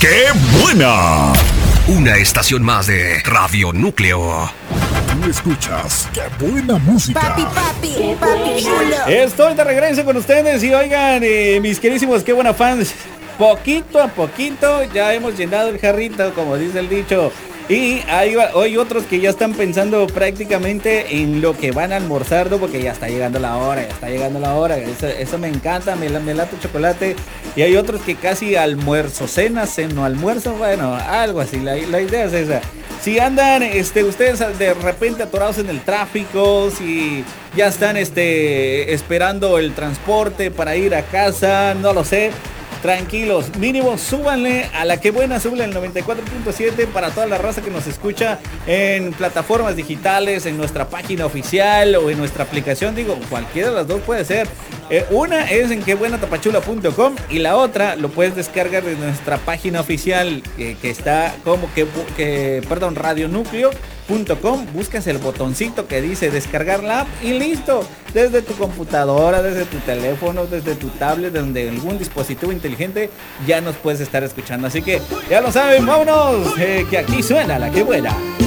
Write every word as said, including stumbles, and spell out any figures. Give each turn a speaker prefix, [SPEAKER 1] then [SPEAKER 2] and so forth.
[SPEAKER 1] ¡Qué buena!
[SPEAKER 2] Una estación más de Radio Núcleo.
[SPEAKER 1] Tú escuchas ¡Qué buena música!
[SPEAKER 3] Papi, papi, papi chulo.
[SPEAKER 4] Estoy de regreso con ustedes y oigan, eh, mis queridísimos, qué buena fans. Poquito a poquito ya hemos llenado el jarrito, como dice el dicho. Y hay, hay otros que ya están pensando prácticamente en lo que van a almorzar, ¿no? Porque ya está llegando la hora, ya está llegando la hora. Eso, eso me encanta, me, me late chocolate. Y hay otros que casi almuerzo, cena, ceno, almuerzo, bueno, algo así. La, la idea es esa. Si andan este, ustedes de repente atorados en el tráfico, si ya están este, esperando el transporte para ir a casa, no lo sé. Tranquilos, mínimo súbanle a la que buena, súbanle el noventa y cuatro punto siete para toda la raza que nos escucha en plataformas digitales, en nuestra página oficial o en nuestra aplicación. Digo, cualquiera de las dos puede ser. Eh, una es en quebuenatapachula punto com y la otra lo puedes descargar de nuestra página oficial eh, que está como que, que perdón, radio núcleo punto com. Buscas el botoncito que dice descargar la app y listo. Desde tu computadora, desde tu teléfono, desde tu tablet, desde algún dispositivo inteligente, ya nos puedes estar escuchando. Así que ya lo saben, vámonos, eh, que aquí suena la que buena.